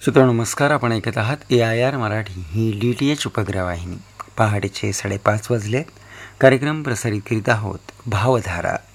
श्रोतो नमस्कार. आपण ऐकत आहात AIR मराठी ही DTH उपग्रह वाहिनी. पहाटेचे 5:30 वाजलेत. कार्यक्रम प्रसारित करीत आहोत भावधारा.